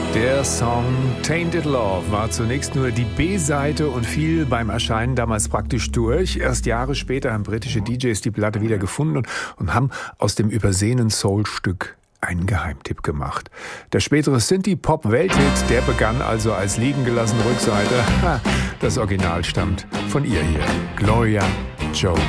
Der Song Tainted Love war zunächst nur die B-Seite und fiel beim Erscheinen damals praktisch durch. Erst Jahre später haben britische DJs die Platte wieder gefunden und haben aus dem übersehenen Soul-Stück einen Geheimtipp gemacht. Der spätere Synthie-Pop-Welthit, der begann also als liegen gelassene Rückseite. Das Original stammt von ihr hier, Gloria Jones.